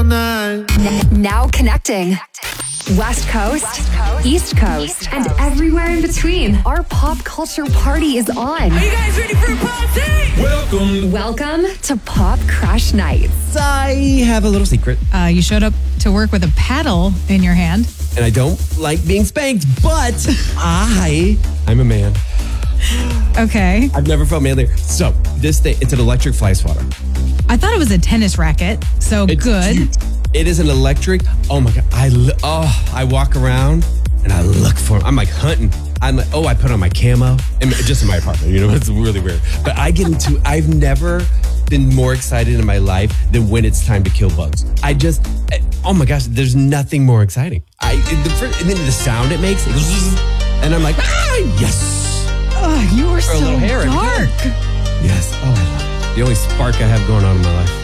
night. Now connecting. West Coast, East Coast, and everywhere in between. Our pop culture party is on. Are you guys ready for a party? Welcome to Pop Crush Nights. I have a little secret, You showed up to work with a paddle in your hand. and I don't like being spanked, but I'm a man. Okay. I've never felt manlier. So this thing, it's an electric fly swatter. I thought it was a tennis racket, so It's good. huge. It is an electric. Oh my God. I walk around and I look for 'em. I'm like hunting. I'm like, I put on my camo and just in my apartment. You know, it's really weird. But I've never been more excited in my life than when it's time to kill bugs. Oh my gosh, there's nothing more exciting. And then the sound it makes, and I'm like, yes. Oh, you are For a so little hair, it's dark. Yes. Oh, I love it. The only spark I have going on in my life.